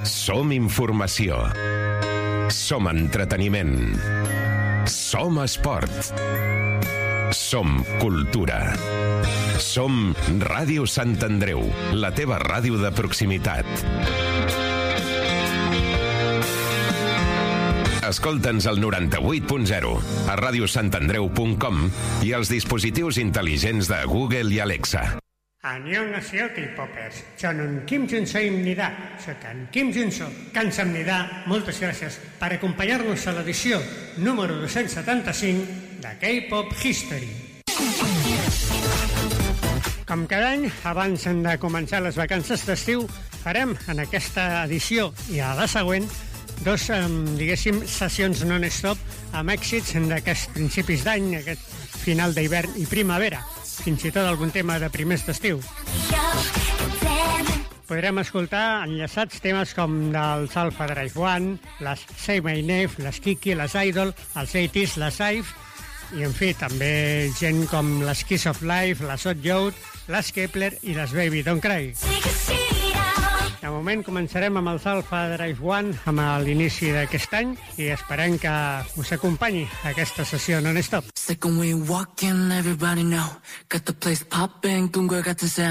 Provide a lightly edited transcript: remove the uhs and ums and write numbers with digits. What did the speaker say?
Som informació. Som entreteniment. Som esport. Som cultura. Som Ràdio Sant Andreu, la teva ràdio de proximitat. Escolta'ns al 98.0, a radiosantandreu.com i als dispositius intel·ligents de Google i Alexa. 안녕하세요, K-popers. 저는 김준서입니다. soy Kim Junso. 감사합니다. Moltes gràcies per acompanyar-nos a l'edició número 275 de K-Pop History. Com cada any, abans de començar les vacances d'estiu, farem en aquesta edició i a la següent dos, diguéssim, sessions non-stop amb èxits d'aquests principis d'any, aquest final d'hivern i primavera, fins i tot algun tema de primers d'estiu. Podrem escoltar enllaçats temes com dels Alpha Drive One, les Say My Name, les Kiki, les Idol, els 80s, les Ive, i en fi, també gent com les Kiss of Life, les Hot Youth, les Kepler i les Baby Don't Cry. De moment començarem amb els Alpha Drive One amb l'inici d'aquest any i esperem que us acompanyi aquesta sessió non-stop.